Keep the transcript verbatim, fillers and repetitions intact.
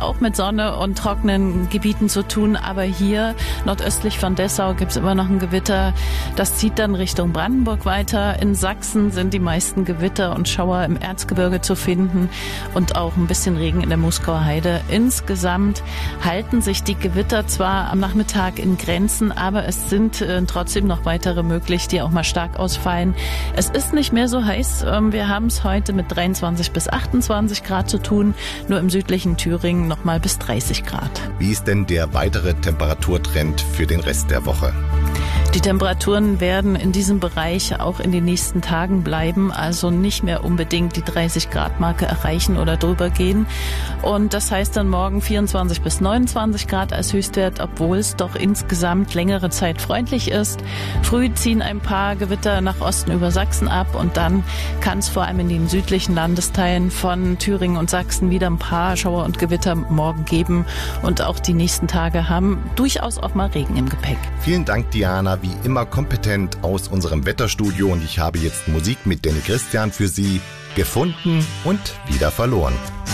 auch mit Sonne und trockenen Gebieten zu tun, aber hier nordöstlich von Dessau gibt es immer noch ein Gewitter. Das zieht dann Richtung Brandenburg weiter. In Sachsen sind die meisten Gewitter und Schauer im Erzgebirge zu finden und auch ein bisschen Regen in der Muskauer Heide. Insgesamt halten sich die Gewitter zwar am Nachmittag in Grenzen, aber es sind äh, trotzdem noch weitere möglich, die auch mal stark ausfallen. Es ist nicht mehr so heiß. Ähm, wir haben es heute mit dreiundzwanzig bis achtundzwanzig Grad zu tun, nur im südlichen Thüringen noch mal bis dreißig Grad. Wie ist denn der weitere Temperaturtrend für den Rest der Woche? Die Temperaturen werden in diesem Bereich auch in den nächsten Tagen bleiben, also nicht mehr unbedingt die dreißig Grad Marke erreichen oder drüber gehen. Und das heißt dann morgen vierundzwanzig bis neunundzwanzig Grad als Höchstwert, obwohl es doch insgesamt längere Zeit freundlich ist. Früh ziehen ein paar Gewitter nach Osten über Sachsen ab und dann kann es vor allem in den südlichen Landesteilen von Thüringen und Sachsen wieder ein paar Schauer und Gewitter morgen geben. Und auch die nächsten Tage haben durchaus auch mal Regen im Gepäck. Vielen Dank, Diana. Wie immer kompetent aus unserem Wetterstudio, und ich habe jetzt Musik mit Danny Christian für Sie gefunden und wieder verloren.